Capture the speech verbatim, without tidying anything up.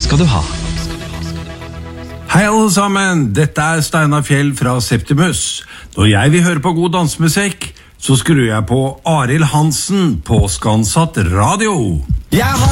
skal du ha. Hei alle sammen, dette er Steinar Fjell fra Septimus. Når jeg vil høre på god dansemusikk, så skrur jeg på Arild Hansen på Skansatt Radio. Jeg har